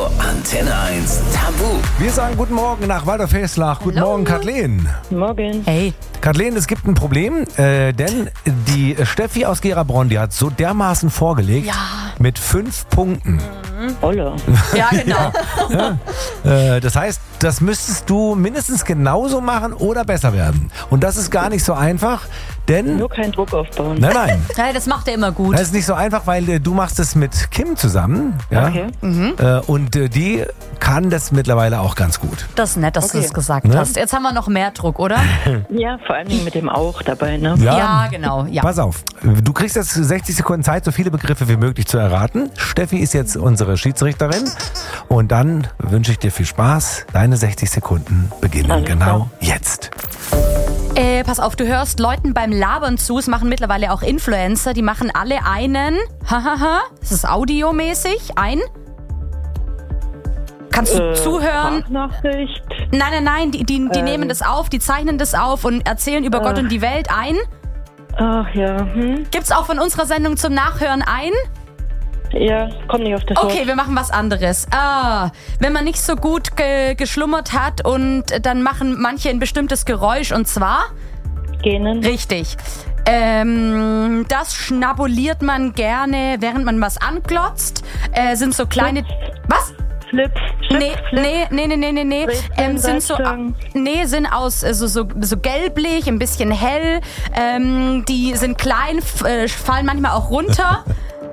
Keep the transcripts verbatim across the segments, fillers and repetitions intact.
Radio Antenne eins Tabu. Wir sagen guten Morgen nach Waldorf-Feslach. Guten Hallo. Morgen, Kathleen. Morgen. Hey. Kathleen, es gibt ein Problem, äh, denn die Steffi aus Gerabron, die hat so dermaßen vorgelegt Ja. mit fünf Punkten. Holla. Ja, genau. Äh, das heißt, das müsstest du mindestens genauso machen oder besser werden. Und das ist gar nicht so einfach, denn... Nur keinen Druck aufbauen. Nein, nein. Ja, das macht er immer gut. Das ist nicht so einfach, weil äh, du machst es mit Kim zusammen. Ja? Okay. Äh, und äh, die kann das mittlerweile auch ganz gut. Das ist nett, dass du Okay. es gesagt Ne? hast. Jetzt haben wir noch mehr Druck, oder? Ja, vor allen Dingen mit dem auch dabei, ne? Ja, genau. Ja. Pass auf, du kriegst jetzt sechzig Sekunden Zeit, so viele Begriffe wie möglich zu erraten. Steffi ist jetzt unsere Schiedsrichterin. Und dann wünsche ich dir viel Spaß. Deine sechzig Sekunden beginnen Alles genau klar. jetzt. Äh, pass auf, du hörst Leuten beim Labern zu. Es machen mittlerweile auch Influencer. Die machen alle einen. Hahaha. Das ist audiomäßig. Ein. Kannst du Äh, zuhören? Sprachnachricht. Nein, nein, nein. Die, die, die Ähm. nehmen das auf, die zeichnen das auf und erzählen über Gott und die Welt. Ein. Ach ja, hm. Gibt's auch von unserer Sendung zum Nachhören ein? Ja, komm nicht auf das Okay, Wort. wir machen was anderes. Ah, wenn man nicht so gut ge geschlummert hat und dann machen manche ein bestimmtes Geräusch und zwar Genen. richtig. Ähm, das schnabuliert man gerne, während man was anglotzt. Äh, sind so kleine. Was? Flips. Chips, Nee, Flips. nee, nee, nee, nee, nee, nee. Brezeln, Ähm, sind so, Salzstangen. nee, sind aus äh, so, so, so gelblich, ein bisschen hell. Ähm, die sind klein, f- äh, fallen manchmal auch runter.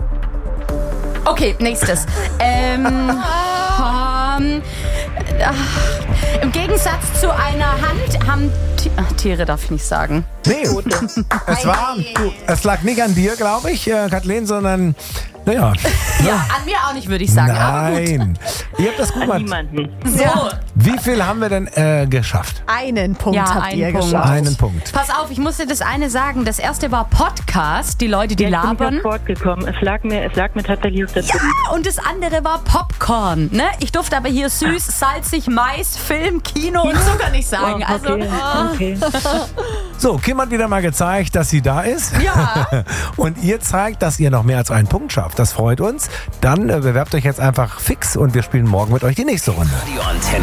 Okay, nächstes. Ähm, ähm, ach, im Gegensatz zu einer Hand haben Ti- ach, Tiere darf ich nicht sagen. Nee, es war, es lag nicht an dir, glaube ich, äh, Kathleen, sondern, naja. Ja, an mir auch nicht, würde ich sagen. Aber gut. Nein. Ihr habt das gut An gemacht. niemanden. So, Wie viel haben wir denn äh, geschafft? Einen Punkt Ja, habt einen ihr Punkt. geschafft. Einen Punkt. pass auf, ich muss dir das eine sagen. Das erste war Podcast, die Leute, die Ja, ich bin labern. nicht aufs Wort gekommen. Es lag mir, es lag mir tatsächlich auf der Zunge. Und das andere war Popcorn. Ne? Ich durfte aber hier süß, salzig, Mais, Film, Kino und Zucker nicht sagen. Oh, Also, okay, oh. okay. So, Kim hat wieder mal gezeigt, dass sie da ist. Ja. Und ihr zeigt, dass ihr noch mehr als einen Punkt schafft. Das freut uns. Dann äh, bewerbt euch jetzt einfach fix und wir spielen morgen mit euch die nächste Runde. Radio Antenne